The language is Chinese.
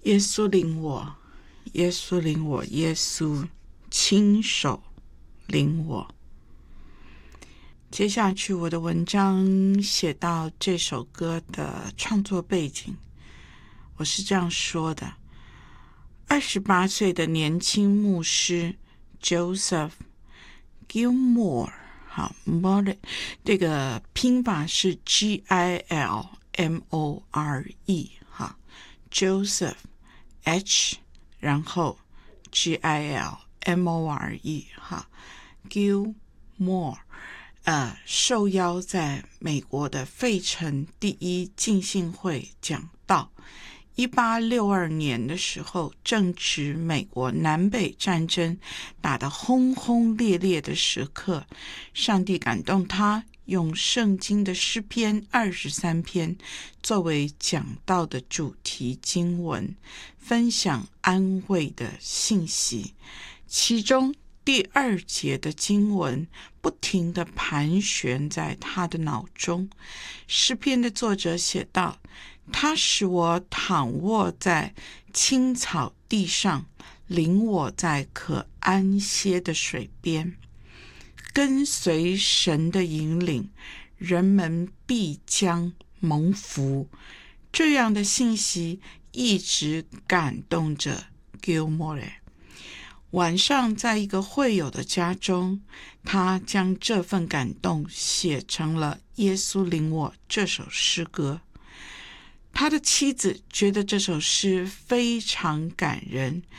耶稣领我，耶稣领我，耶稣亲手领我。接下去我的文章写到这首歌的创作背景，我是这样说的：28岁的年轻牧师 Joseph Gilmore， 好 ，More 这个拼法是 Gilmore， 哈 ，Joseph H， 然后 Gilmore， 哈 ，Gilmore。受邀在美国的费城第一浸信会讲道。1862年的时候，正值美国南北战争打得轰轰烈烈的时刻，上帝感动他，用圣经的诗篇23篇作为讲道的主题经文，分享安慰的信息。其中第2节的经文不停地盘旋在他的脑中。诗篇的作者写道：他使我躺卧在青草地上，领我在可安歇的水边。跟随神的引领，人们必将蒙福。这样的信息一直感动着 Gilmore。晚上在一个会友的家中，他将这份感动写成了《耶稣领我》这首诗歌。他的妻子觉得这首诗非常感人，